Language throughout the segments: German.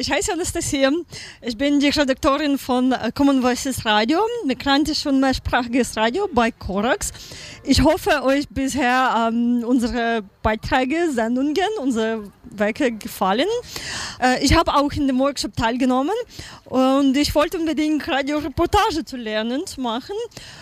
Ich heiße Anastasia. Ich bin die Redaktorin von Common Voices Radio, migrantisch und mehrsprachiges Radio bei Korax. Ich hoffe, euch bisher unsere Beiträge, Sendungen, unsere Werke gefallen. Ich habe auch in dem Workshop teilgenommen und ich wollte unbedingt Radioreportage zu lernen, zu machen.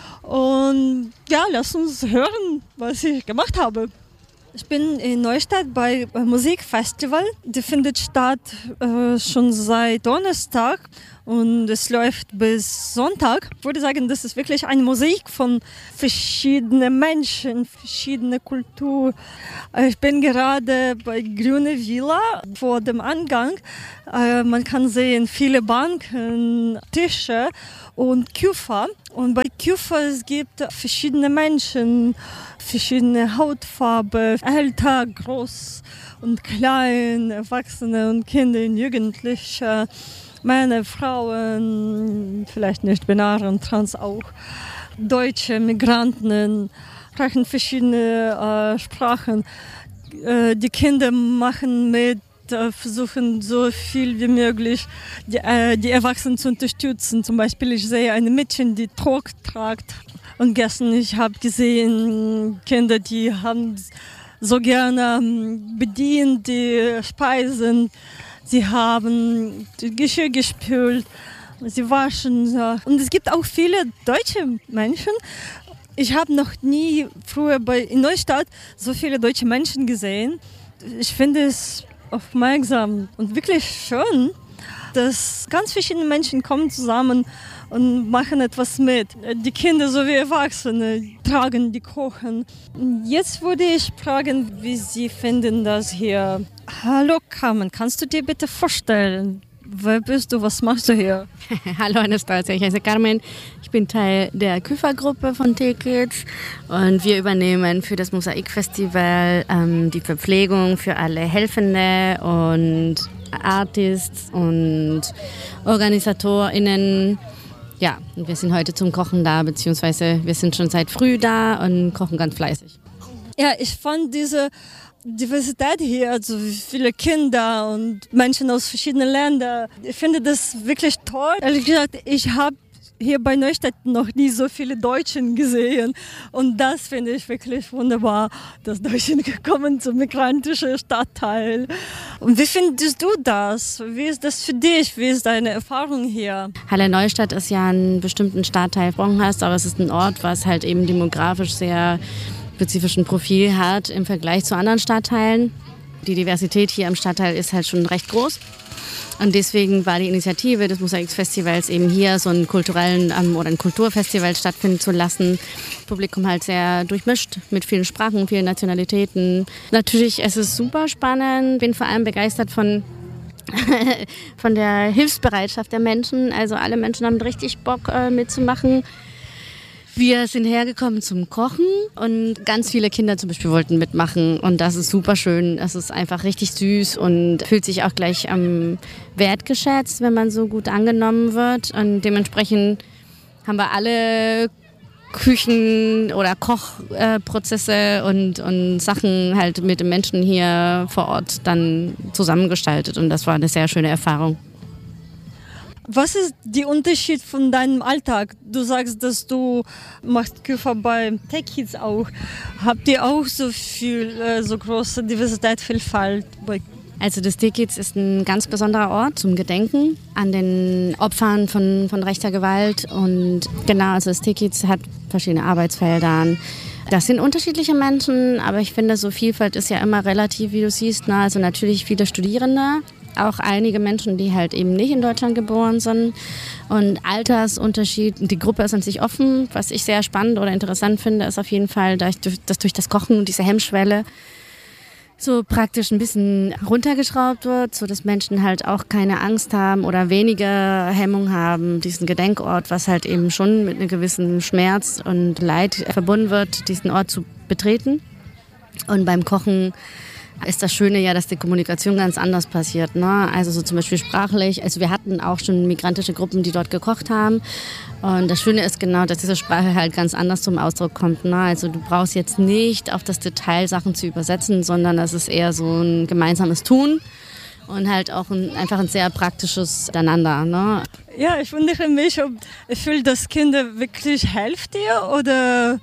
Und ja, lasst uns hören, was ich gemacht habe. Ich bin in Neustadt bei einem Musikfestival. Die findet statt schon seit Donnerstag und es läuft bis Sonntag. Ich würde sagen, das ist wirklich eine Musik von verschiedenen Menschen, verschiedene Kultur. Ich bin gerade bei Grüne Villa vor dem Eingang. Man kann sehen viele Banken, Tische und Küfer. Und bei Küfer es gibt verschiedene Menschen, verschiedene Hautfarbe, älter, groß und klein, Erwachsene und Kinder, Jugendliche, Männer, Frauen, vielleicht nicht binäre und trans auch, Deutsche, Migranten, sprechen verschiedene Sprachen. Die Kinder machen mit, versuchen so viel wie möglich die Erwachsenen zu unterstützen. Zum Beispiel, ich sehe ein Mädchen, die Trog tragt. Und gestern, ich habe gesehen, Kinder, die haben so gerne bedient, die Speisen. Sie haben das Geschirr gespült, sie waschen. Und es gibt auch viele deutsche Menschen. Ich habe noch nie früher in Neustadt so viele deutsche Menschen gesehen. Ich finde es aufmerksam und wirklich schön, dass ganz verschiedene Menschen kommen zusammen und machen etwas mit. Die Kinder sowie Erwachsene tragen, die kochen. Jetzt würde ich fragen, wie Sie finden das hier. Hallo Carmen, kannst du dir bitte vorstellen, wer bist du, was machst du hier? Hallo Anastasia, ich heiße Carmen. Ich bin Teil der Küfergruppe von T-Kids und wir übernehmen für das Mosaikfestival die Verpflegung für alle Helfende und Artists und OrganisatorInnen. Ja, und wir sind heute zum Kochen da, beziehungsweise wir sind schon seit früh da und kochen ganz fleißig. Ja, ich fand diese Diversität hier, also viele Kinder und Menschen aus verschiedenen Ländern. Ich finde das wirklich toll. Ehrlich gesagt, ich habe hier bei Neustadt noch nie so viele Deutschen gesehen. Und das finde ich wirklich wunderbar, dass Deutschen kommen zum migrantischen Stadtteil. Und wie findest du das? Wie ist das für dich? Wie ist deine Erfahrung hier? Halle Neustadt ist ja einen bestimmten Stadtteil hast, aber es ist ein Ort, was halt eben demografisch sehr spezifischen Profil hat im Vergleich zu anderen Stadtteilen. Die Diversität hier im Stadtteil ist halt schon recht groß. Und deswegen war die Initiative des Mosaikfestivals eben hier so einen kulturellen oder ein Kulturfestival stattfinden zu lassen. Das Publikum halt sehr durchmischt mit vielen Sprachen, vielen Nationalitäten. Natürlich, es ist super spannend. Bin vor allem begeistert von der Hilfsbereitschaft der Menschen. Also alle Menschen haben richtig Bock mitzumachen. Wir sind hergekommen zum Kochen und ganz viele Kinder zum Beispiel wollten mitmachen und das ist super schön. Es ist einfach richtig süß und fühlt sich auch gleich wertgeschätzt, wenn man so gut angenommen wird. Und dementsprechend haben wir alle Küchen- oder Kochprozesse und Sachen halt mit den Menschen hier vor Ort dann zusammengestaltet und das war eine sehr schöne Erfahrung. Was ist der Unterschied von deinem Alltag? Du sagst, dass du machst Küfer bei T-Kids auch. Habt ihr auch so viel, so große Diversität, Vielfalt? Also das T-Kids ist ein ganz besonderer Ort zum Gedenken an den Opfern von rechter Gewalt. Und genau, also das T-Kids hat verschiedene Arbeitsfelder. Das sind unterschiedliche Menschen, aber ich finde, so Vielfalt ist ja immer relativ, wie du siehst. Ne? Also natürlich viele Studierende, auch einige Menschen, die halt eben nicht in Deutschland geboren sind. Und Altersunterschied, die Gruppe ist an sich offen. Was ich sehr spannend oder interessant finde, ist auf jeden Fall, dass durch das Kochen diese Hemmschwelle so praktisch ein bisschen runtergeschraubt wird, so dass Menschen halt auch keine Angst haben oder weniger Hemmung haben, diesen Gedenkort, was halt eben schon mit einem gewissen Schmerz und Leid verbunden wird, diesen Ort zu betreten. Und beim Kochen ist das Schöne ja, dass die Kommunikation ganz anders passiert. Ne? Also so zum Beispiel sprachlich. Also wir hatten auch schon migrantische Gruppen, die dort gekocht haben. Und das Schöne ist genau, dass diese Sprache halt ganz anders zum Ausdruck kommt. Ne? Also du brauchst jetzt nicht auf das Detail Sachen zu übersetzen, sondern es ist eher so ein gemeinsames Tun. und halt auch einfach ein sehr praktisches Miteinander. Ne? Ja, ich wundere mich, ob ich will, dass Kinder wirklich helfen dir oder...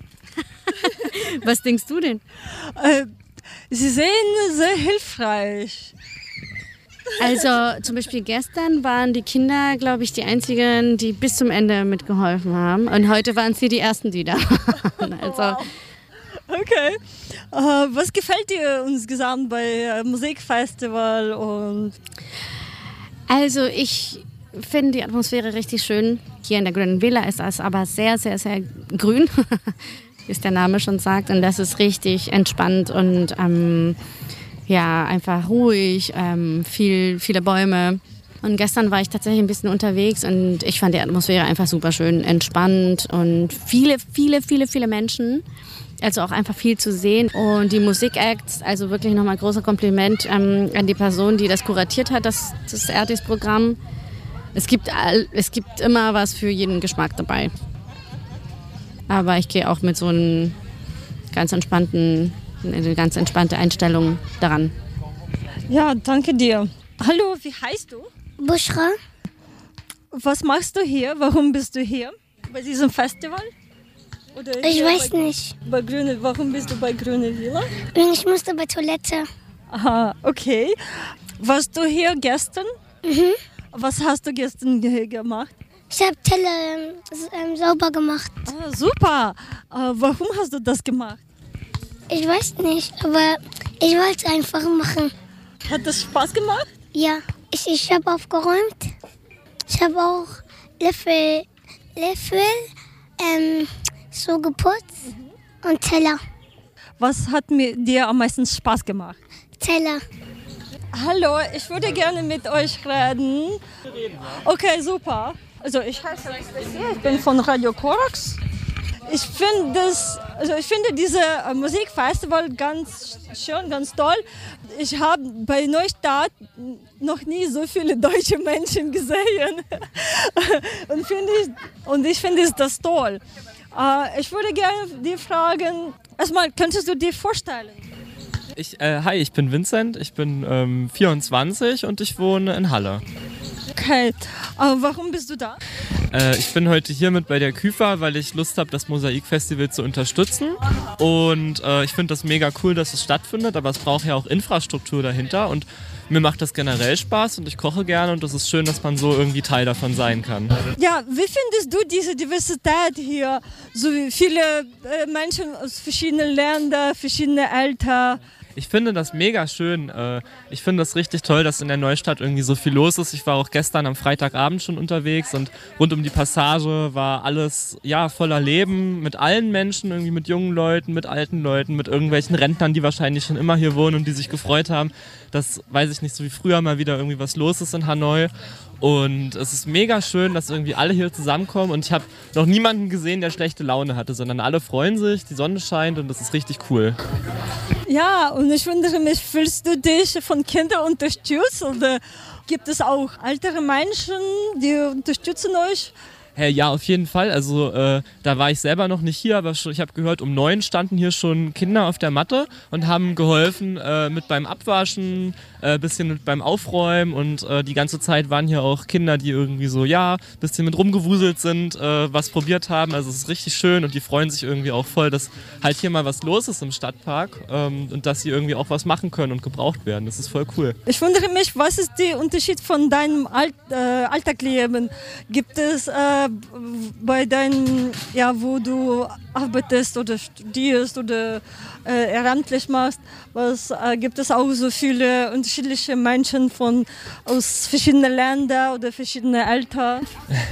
Was denkst du denn? Sie sehen sehr hilfreich. Also zum Beispiel gestern waren die Kinder, glaube ich, die einzigen, die bis zum Ende mitgeholfen haben. Und heute waren sie die Ersten, die da waren. Also, okay. Was gefällt dir insgesamt bei Musikfestival? Also ich finde die Atmosphäre richtig schön. Hier in der Grünen Villa ist es aber sehr, sehr, sehr grün, wie es der Name schon sagt. Und das ist richtig entspannt und ja, einfach ruhig, viele Bäume. Und gestern war ich tatsächlich ein bisschen unterwegs und ich fand die Atmosphäre einfach super schön, entspannt und viele Menschen. Also auch einfach viel zu sehen. Und die Musikacts, also wirklich nochmal großer Kompliment an die Person, die das kuratiert hat, das Ertis-Programm. Es gibt immer was für jeden Geschmack dabei. Aber ich gehe auch mit so einer ganz entspannte Einstellung daran. Ja, danke dir. Hallo, wie heißt du? Bushra. Was machst du hier? Warum bist du hier bei diesem Festival? Oder Ich weiß nicht. Warum bist du bei Grüne Villa? Ich musste bei Toilette. Aha, okay. Warst du hier gestern? Mhm. Was hast du gestern hier gemacht? Ich habe Teller sauber gemacht. Ah, super. Warum hast du das gemacht? Ich weiß nicht, aber ich wollte es einfach machen. Hat das Spaß gemacht? Ja, ich habe aufgeräumt. Ich habe auch Löffel so geputzt und Teller. Was hat dir am meisten Spaß gemacht? Teller. Hallo, ich würde gerne mit euch reden. Okay, super. Also ich heiße Anastasia, ich bin von Radio Korax. Ich finde diese Musikfestival ganz schön, ganz toll. Ich habe bei Neustadt noch nie so viele deutsche Menschen gesehen. Und ich finde das toll. Ich würde gerne dir fragen, erstmal, könntest du dir vorstellen? Hi, ich bin Vincent, ich bin 24 und ich wohne in Halle. Okay, warum bist du da? Ich bin heute hier mit bei der KÜFA, weil ich Lust habe, das Mosaikfestival zu unterstützen. Und ich finde das mega cool, dass es stattfindet, aber es braucht ja auch Infrastruktur dahinter. Und mir macht das generell Spaß und ich koche gerne und es ist schön, dass man so irgendwie Teil davon sein kann. Ja, wie findest du diese Diversität hier? So viele Menschen aus verschiedenen Ländern, verschiedene Alter. Ich finde das mega schön. Ich finde das richtig toll, dass in der Neustadt irgendwie so viel los ist. Ich war auch gestern am Freitagabend schon unterwegs und rund um die Passage war alles voller Leben mit allen Menschen, irgendwie mit jungen Leuten, mit alten Leuten, mit irgendwelchen Rentnern, die wahrscheinlich schon immer hier wohnen und die sich gefreut haben, dass, weiß ich nicht, so wie früher mal wieder irgendwie was los ist in Hanoi. Und es ist mega schön, dass irgendwie alle hier zusammenkommen und ich habe noch niemanden gesehen, der schlechte Laune hatte, sondern alle freuen sich, die Sonne scheint und das ist richtig cool. Ja, und ich wundere mich, fühlst du dich von Kindern unterstützt oder gibt es auch ältere Menschen, die unterstützen euch? Ja, auf jeden Fall. Also da war ich selber noch nicht hier, aber ich habe gehört, um 9 standen hier schon Kinder auf der Matte und haben geholfen mit beim Abwaschen, bisschen mit beim Aufräumen und die ganze Zeit waren hier auch Kinder, die irgendwie so, bisschen mit rumgewuselt sind, was probiert haben. Also es ist richtig schön und die freuen sich irgendwie auch voll, dass halt hier mal was los ist im Stadtpark und dass sie irgendwie auch was machen können und gebraucht werden. Das ist voll cool. Ich wundere mich, was ist der Unterschied von deinem Alltagsleben? Gibt es bei deinem, wo du arbeitest oder studierst oder ehrenamtlich machst, gibt es auch so viele unterschiedliche Menschen aus verschiedenen Ländern oder verschiedenen Alter?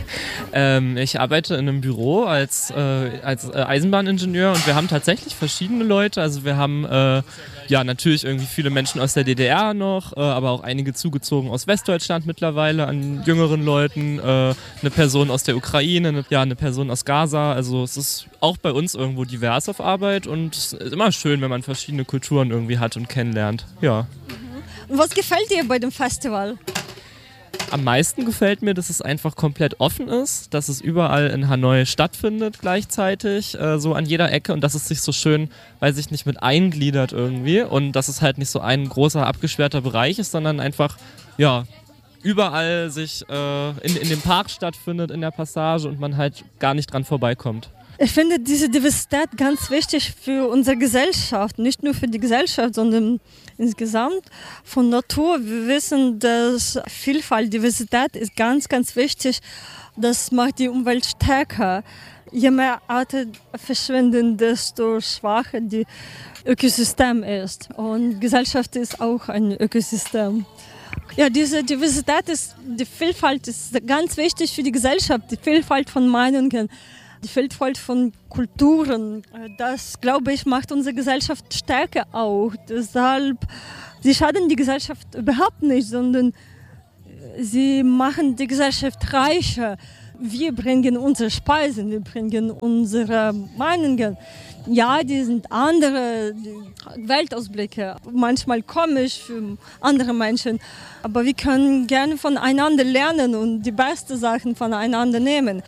Ich arbeite in einem Büro als Eisenbahningenieur und wir haben tatsächlich verschiedene Leute. Also wir haben natürlich irgendwie viele Menschen aus der DDR noch, aber auch einige zugezogen aus Westdeutschland mittlerweile an jüngeren Leuten, eine Person aus der Ukraine, eine Person aus Gaza. Also es ist auch bei uns irgendwo divers auf Arbeit und es ist immer schön, wenn man verschiedene Kulturen irgendwie hat und kennenlernt. Ja. Und was gefällt dir bei dem Festival? Am meisten gefällt mir, dass es einfach komplett offen ist, dass es überall in Hanoi stattfindet gleichzeitig, so an jeder Ecke und dass es sich so schön, weiß ich nicht, mit eingliedert irgendwie und dass es halt nicht so ein großer abgesperrter Bereich ist, sondern einfach, ja, überall sich in dem Park stattfindet, in der Passage und man halt gar nicht dran vorbeikommt. Ich finde diese Diversität ganz wichtig für unsere Gesellschaft, nicht nur für die Gesellschaft, sondern insgesamt von Natur. Wir wissen, dass Vielfalt, Diversität ist ganz, ganz wichtig. Das macht die Umwelt stärker. Je mehr Arten verschwinden, desto schwacher das Ökosystem ist. Und Gesellschaft ist auch ein Ökosystem. Ja, diese Diversität, die Vielfalt ist ganz wichtig für die Gesellschaft, die Vielfalt von Meinungen. Die Vielfalt von Kulturen, das, glaube ich, macht unsere Gesellschaft stärker auch. Deshalb, sie schaden die Gesellschaft überhaupt nicht, sondern sie machen die Gesellschaft reicher. Wir bringen unsere Speisen, wir bringen unsere Meinungen. Ja, die sind andere Weltausblicke, manchmal komisch für andere Menschen. Aber wir können gerne voneinander lernen und die besten Sachen voneinander nehmen.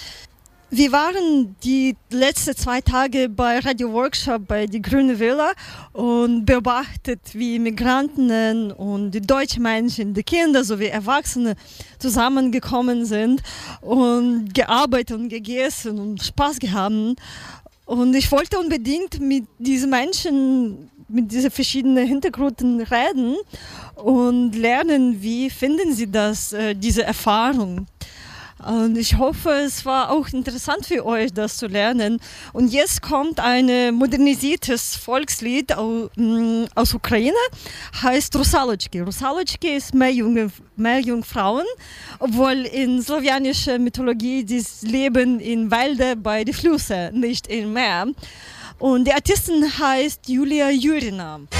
Wir waren die letzten 2 Tage bei Radio Workshop bei die Grüne Villa und beobachtet, wie Migranten und die deutschen Menschen, die Kinder sowie Erwachsene zusammengekommen sind und gearbeitet und gegessen und Spaß gehabt. Und ich wollte unbedingt mit diesen Menschen, mit diesen verschiedenen Hintergründen reden und lernen, wie finden sie das, diese Erfahrung. Und ich hoffe, es war auch interessant für euch, das zu lernen. Und jetzt kommt ein modernisiertes Volkslied aus Ukraine, heißt Russalotschki. Russalotschki ist Meerjungfrauen, obwohl in slawjanischer Mythologie die leben in Wäldern bei den Flüssen, nicht im Meer. Und die Artistin heißt Julia Jurina.